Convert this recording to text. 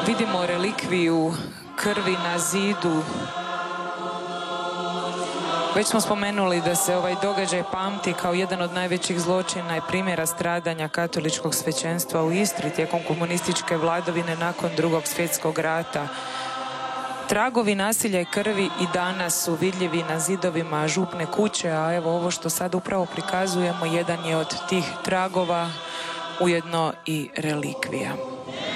vidimo relikviju krvi na zidu. Već smo spomenuli da se ovaj događaj pamti kao jedan od najvećih zločina i primjera stradanja katoličkog svećenstva u Istri tijekom komunističke vladavine nakon Drugog svjetskog rata. Tragovi nasilja i krvi i danas su vidljivi na zidovima župne kuće, a evo ovo što sad upravo prikazujemo jedan je od tih tragova, ujedno i relikvija.